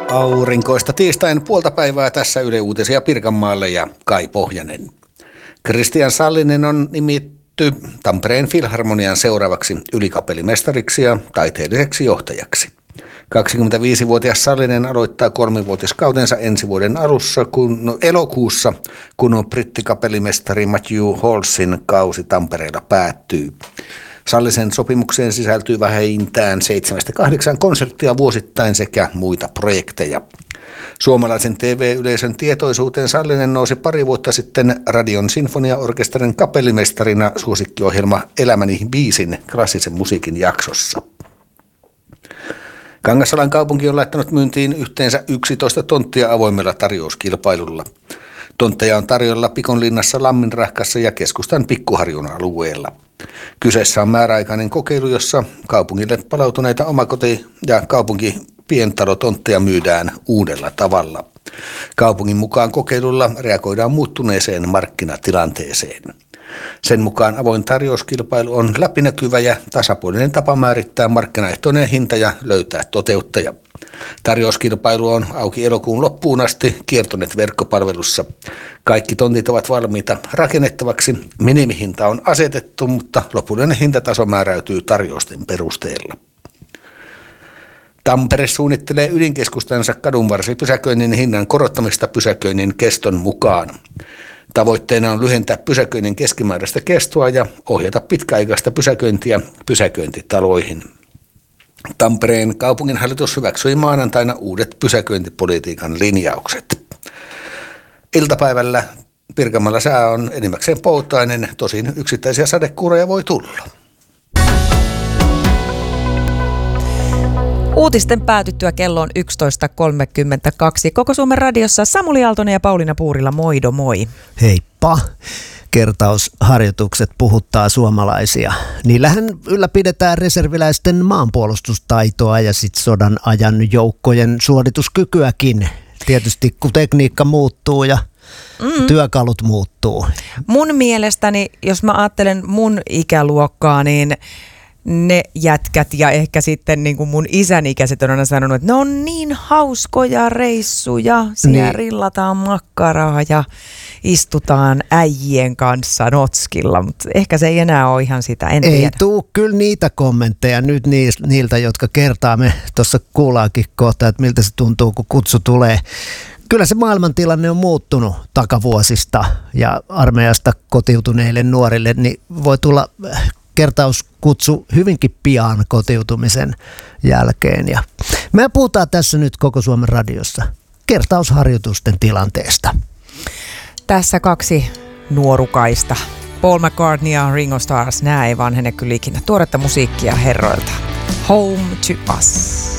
Aurinkoista tiistain puolta päivää tässä Yle Uutisia Pirkanmaalle ja Kai Pohjanen. Kristian Sallinen on nimitty Tampereen Filharmonian seuraavaksi ylikapellimestariksi ja taiteelliseksi johtajaksi. 25-vuotias Sallinen aloittaa 3-vuotiskautensa ensi vuoden elokuussa, kun brittikapellimestari Matthew Hallsin kausi Tampereella päättyy. Sallisen sopimukseen sisältyy vähintään 7-8 konserttia vuosittain sekä muita projekteja. Suomalaisen TV-yleisön tietoisuuteen Sallinen nousi pari vuotta sitten Radion sinfoniaorkesterin kapellimestarina suosikkiohjelma Elämäni biisin klassisen musiikin jaksossa. Kangasalan kaupunki on laittanut myyntiin yhteensä 11 tonttia avoimella tarjouskilpailulla. Tontteja on tarjolla Pikonlinnassa, Lamminrahkassa ja keskustan Pikkuharjun alueella. Kyseessä on määräaikainen kokeilu, jossa kaupungille palautuneita omakoti- ja kaupunkipientalotontteja myydään uudella tavalla. Kaupungin mukaan kokeilulla reagoidaan muuttuneeseen markkinatilanteeseen. Sen mukaan avoin tarjouskilpailu on läpinäkyvä ja tasapuolinen tapa määrittää markkinaehtoinen hinta ja löytää toteuttaja. Tarjouskilpailu on auki elokuun loppuun asti Kiertonet-verkkopalvelussa. Kaikki tontit ovat valmiita rakennettavaksi. Minimihinta on asetettu, mutta lopullinen hintataso määräytyy tarjousten perusteella. Tampere suunnittelee ydinkeskustansa kadunvarsipysäköinnin hinnan korottamista pysäköinnin keston mukaan. Tavoitteena on lyhentää pysäköinnin keskimääräistä kestoa ja ohjata pitkäaikaista pysäköintiä pysäköintitaloihin. Tampereen kaupunginhallitus hyväksyi maanantaina uudet pysäköintipolitiikan linjaukset. Iltapäivällä Pirkanmaalla sää on enimmäkseen poutainen, tosin yksittäisiä sadekuuroja voi tulla. Uutisten päätyttyä kello on 11.32. Koko Suomen radiossa Samuli Aaltonen ja Pauliina Puurila, moido moi. Heippa. Kertausharjoitukset puhuttaa suomalaisia. Niillähän ylläpidetään reserviläisten maanpuolustustaitoa ja sitten sodan ajan joukkojen suorituskykyäkin. Tietysti kun tekniikka muuttuu ja työkalut muuttuu. Mun mielestäni, jos mä ajattelen mun ikäluokkaa, niin ne jätkät ja ehkä sitten niin kuin mun isän ikäiset on aina sanonut, että ne on niin hauskoja reissuja. Siellä niin rillataan makkaraa ja istutaan äijien kanssa notskilla, mutta ehkä se ei enää ole ihan sitä, en tiedä. Ei tuu kyllä niitä kommentteja nyt niiltä, jotka kertaa me tuossa kuullaankin kohta, että miltä se tuntuu, kun kutsu tulee. Kyllä se maailmantilanne on muuttunut takavuosista ja armeijasta kotiutuneille nuorille, niin voi tulla kertauskutsu hyvinkin pian kotiutumisen jälkeen. Ja me puhutaan tässä nyt koko Suomen radiossa kertausharjoitusten tilanteesta. Tässä kaksi nuorukaista. Paul McCartney ja Ringo Starr, nämä ei vanhene kyllä ikinä. Tuoretta musiikkia herroilta. Home to Us.